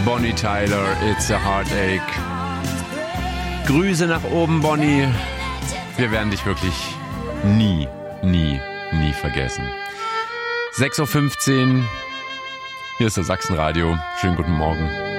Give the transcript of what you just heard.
Bonnie Tyler, It's a Heartache. Grüße nach oben, Bonnie. Wir werden dich wirklich nie vergessen. 6.15 Uhr. Hier ist das Sachsenradio. Schönen guten Morgen.